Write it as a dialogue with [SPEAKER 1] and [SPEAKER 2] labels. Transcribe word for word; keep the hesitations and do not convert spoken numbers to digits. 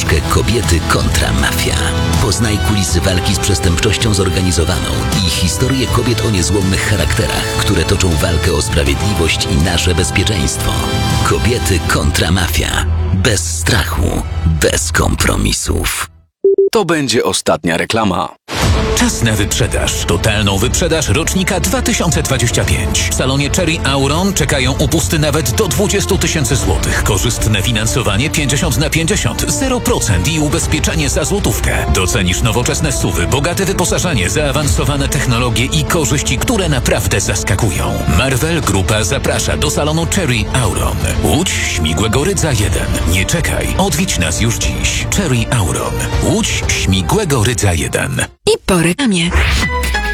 [SPEAKER 1] rozgrywkę Kobiety kontra Mafia. Poznaj kulisy walki z przestępczością zorganizowaną i historię kobiet o niezłomnych charakterach, które toczą walkę o sprawiedliwość i nasze bezpieczeństwo. Kobiety kontra Mafia. Bez strachu, bez kompromisów.
[SPEAKER 2] To będzie ostatnia reklama.
[SPEAKER 3] Czas na wyprzedaż. Totalną wyprzedaż rocznika dwa tysiące dwudziestego piątego. W salonie Cherry Auron czekają upusty nawet do dwadzieścia tysięcy złotych. Korzystne finansowanie pięćdziesiąt na pięćdziesiąt, zero procent i ubezpieczenie za złotówkę. Docenisz nowoczesne suwy, bogate wyposażenie, zaawansowane technologie i korzyści, które naprawdę zaskakują. Marvel Grupa zaprasza do salonu Cherry Auron. Łódź Śmigłego Rydza jeden. Nie czekaj, odwiedź nas już dziś. Cherry Auron. Łódź Śmigłego Rydza jeden.
[SPEAKER 4] I po reklamie.